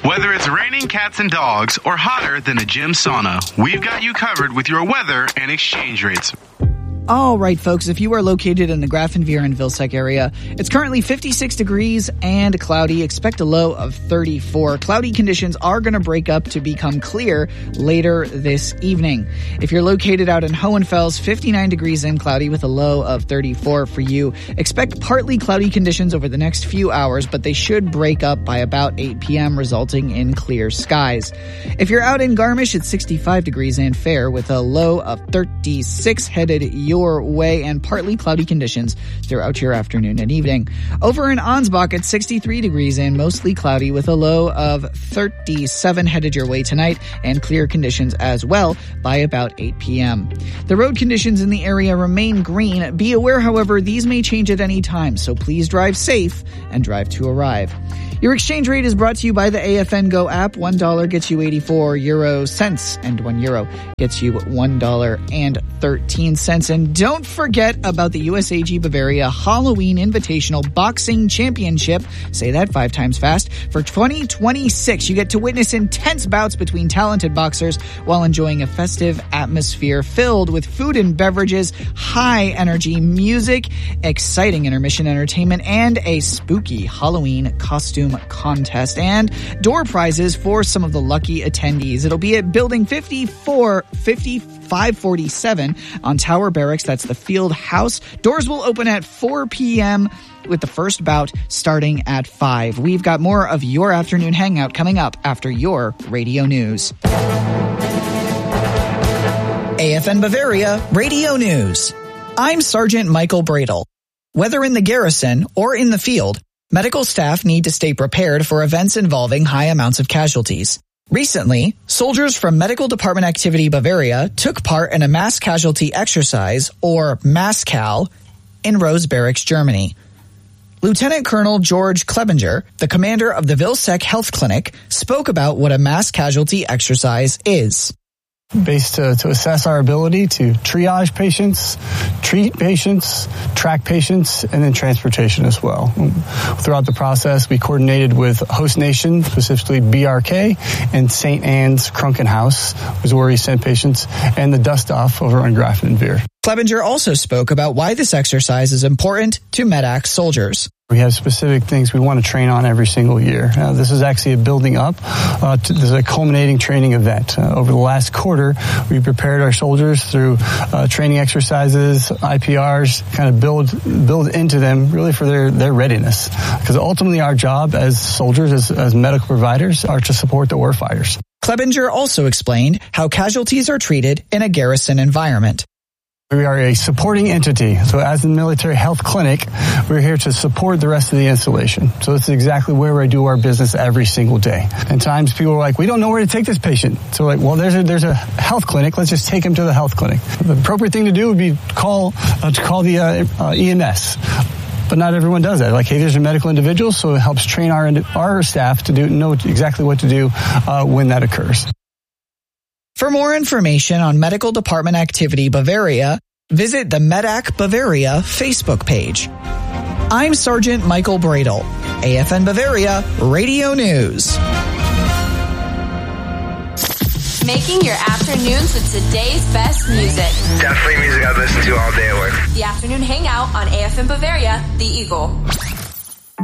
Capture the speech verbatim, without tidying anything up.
Whether it's raining cats and dogs or hotter than a gym sauna, we've got you covered with your weather and exchange rates. All right, folks, if you are located in the Grafenweer and Vilseck area, it's currently fifty-six degrees and cloudy. Expect a low of thirty-four. Cloudy conditions are going to break up to become clear later this evening. If you're located out in Hohenfels, fifty-nine degrees and cloudy with a low of thirty-four for you. Expect partly cloudy conditions over the next few hours, but they should break up by about eight p.m., resulting in clear skies. If you're out in Garmisch, it's sixty-five degrees and fair with a low of thirty-six headed your way and partly cloudy conditions throughout your afternoon and evening. Over in Ansbach, it's sixty-three degrees and mostly cloudy with a low of thirty-seven headed your way tonight and clear conditions as well by about eight p.m. The road conditions in the area remain green. Be aware, however, these may change at any time, so please drive safe and drive to arrive. Your exchange rate is brought to you by the A F N Go app. One dollar gets you eighty-four euro cents, and one euro gets you one dollar and thirteen cents. And don't forget about the U S A G Bavaria Halloween Invitational Boxing Championship. Say that five times fast. For twenty twenty-six, you get to witness intense bouts between talented boxers while enjoying a festive atmosphere filled with food and beverages, high energy music, exciting intermission entertainment, and a spooky Halloween costume contest and door prizes for some of the lucky attendees. It'll be at Building fifty-four, fifty-five forty-seven on Tower Barracks. That's the Field House. Doors will open at four p.m. with the first bout starting at five. We've got more of your afternoon hangout coming up after your radio news. A F N Bavaria Radio News. I'm Sergeant Michael Bradle. Whether in the garrison or in the field, medical staff need to stay prepared for events involving high amounts of casualties. Recently, soldiers from Medical Department Activity Bavaria took part in a mass casualty exercise, or MASCAL, in Rose Barracks, Germany. Lieutenant Colonel George Klebinger, the commander of the Vilseck Health Clinic, spoke about what a mass casualty exercise is. Based to, to assess our ability to triage patients, treat patients, track patients, and then transportation as well. Throughout the process, we coordinated with host nation, specifically B R K, and Saint Anne's Krankenhaus, was where we sent patients, and the dust off over on Grafenweer. Klebinger also spoke about why this exercise is important to MedAct soldiers. We have specific things we want to train on every single year. Uh, this is actually a building up. Uh, to, this is a culminating training event. Uh, over the last quarter, we prepared our soldiers through uh, training exercises, I P Rs, kind of build build into them really for their, their readiness. Because ultimately our job as soldiers, as, as medical providers, are to support the warfighters. Klebinger also explained how casualties are treated in a garrison environment. We are a supporting entity. So as the military health clinic, we're here to support the rest of the installation. So this is exactly where we do our business every single day. And times people are like, we don't know where to take this patient. So like, well, there's a, there's a health clinic. Let's just take him to the health clinic. The appropriate thing to do would be call, uh, to call the uh, uh, E M S. But not everyone does that. Like, hey, there's a medical individual, so it helps train our our staff to do know exactly what to do uh, when that occurs. For more information on Medical Department Activity Bavaria, visit the MedAct Bavaria Facebook page. I'm Sergeant Michael Bradle, A F N Bavaria Radio News. Making your afternoons with today's best music. Definitely music I listen to all day at work. The Afternoon Hangout on A F N Bavaria, The Eagle.